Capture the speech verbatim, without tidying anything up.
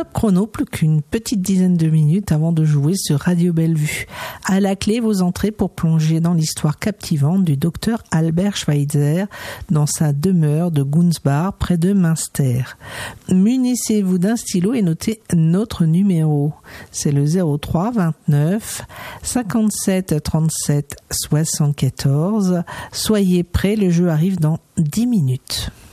Top chrono, plus qu'une petite dizaine de minutes avant de jouer sur Radio Bellevue. À la clé, vos entrées pour plonger dans l'histoire captivante du docteur Albert Schweitzer dans sa demeure de Gunzbach près de Münster. Munissez-vous d'un stylo et notez notre numéro. C'est le zéro trois vingt-neuf cinquante-sept trente-sept soixante-quatorze. Soyez prêts, le jeu arrive dans dix minutes.